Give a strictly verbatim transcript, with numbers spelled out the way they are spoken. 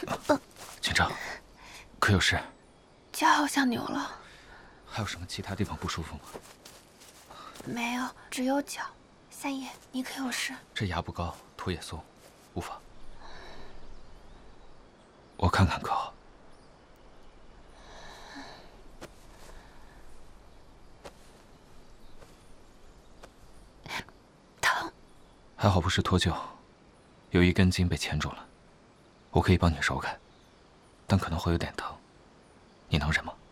紧张，可有事？ 脚好像扭了。 还有什么其他地方不舒服吗？ 没有，只有脚。三爷，你可有事？ 这牙不高，土也松，无妨。我看看可好？ 疼。 还好不是脱臼，有一根筋被钳住了。我可以帮你揉开，但可能会有点疼，你能忍吗？